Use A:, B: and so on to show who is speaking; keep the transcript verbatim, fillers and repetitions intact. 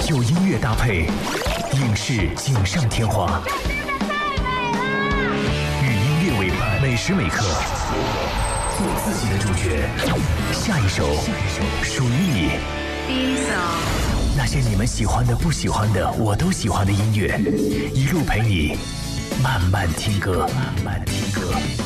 A: 有音乐搭配，影视锦上添花。与音乐为伴，每时每刻，做自己的主角。下一首，属于你。
B: 第一首，
A: 那些你们喜欢的、不喜欢的，我都喜欢的音乐，一路陪你慢慢听歌，慢慢听歌。